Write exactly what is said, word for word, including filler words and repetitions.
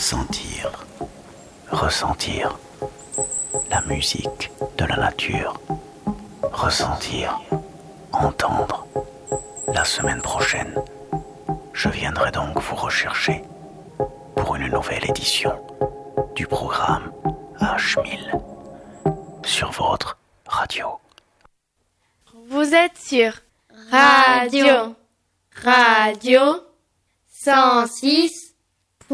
sentir, ressentir la musique de la nature, ressentir, entendre. La semaine prochaine, je viendrai donc vous rechercher pour une nouvelle édition du programme H mille sur votre radio. Vous êtes sur Radio, Radio cent six